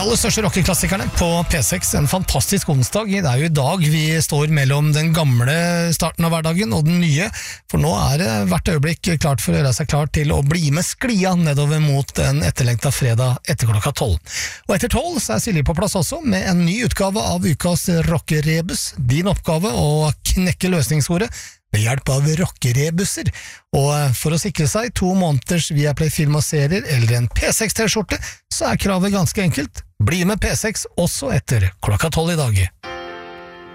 aller største rockeklassikerne på P6, en fantastisk onsdag. Det jo i dag vi står mellom den gamle starten av hverdagen og den nye, for nå det hvert øyeblikk klart for å gjøre seg klar til å bli med sklia nedover mot en etterlengta fredag etter klokka 12. Og etter 12 så Silje på plass også, med en ny utgave av ukas rockerebus. Din oppgave å knekke løsningsordet ved hjelp av rockerebuser, og for å sikre seg 2 måneders Viaplay film og serier eller en P6 T-skjorte, så kravet ganske enkelt. Bli med P6 også etter klokka 12 i dag.